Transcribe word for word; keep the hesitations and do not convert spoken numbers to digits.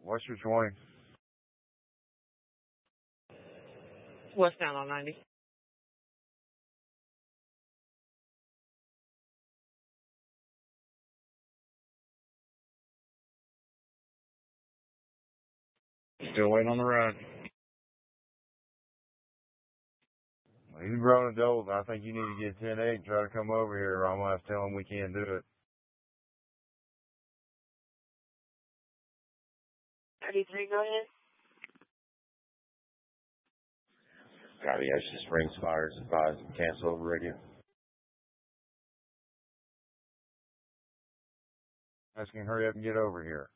What's your twenty? Westbound on ninety. Still waiting on the ride. He's grown adult. I think you need to get ten eight and try to come over here, or I'm going to have to tell him we can't do it. thirty-three, go ahead. Copy, Ashton Springs fires advised and cancel over radio. Asking hurry up and get over here.